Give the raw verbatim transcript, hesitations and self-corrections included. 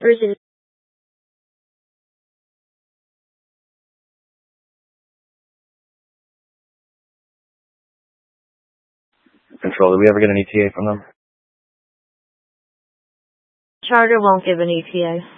Versus Control, did we ever get an E T A from them? Charter won't give an E T A.